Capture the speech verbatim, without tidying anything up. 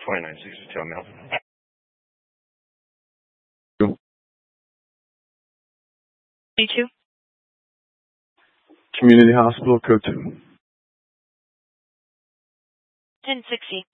twenty-nine sixty-two, male. twenty-two. Community Hospital, code two. ten sixty.